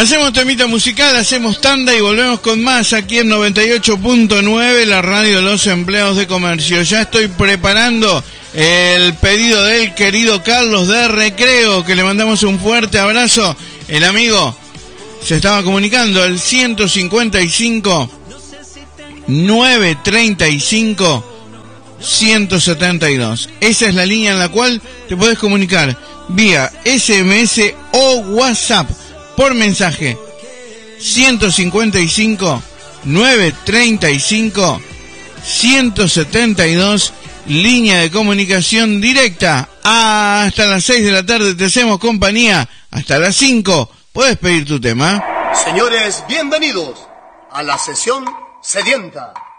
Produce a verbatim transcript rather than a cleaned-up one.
Hacemos temita musical, hacemos tanda y volvemos con más aquí en noventa y ocho punto nueve, la radio de los empleados de comercio. Ya estoy preparando el pedido del querido Carlos de Recreo, que le mandamos un fuerte abrazo. El amigo se estaba comunicando al ciento cincuenta y cinco, novecientos treinta y cinco, ciento setenta y dos. Esa es la línea en la cual te puedes comunicar vía ese eme ese o WhatsApp por mensaje. Ciento cincuenta y cinco, novecientos treinta y cinco, ciento setenta y dos, línea de comunicación directa. Hasta las seis de la tarde te hacemos compañía. Hasta las cinco puedes pedir tu tema. Señores, bienvenidos a la sesión sedienta.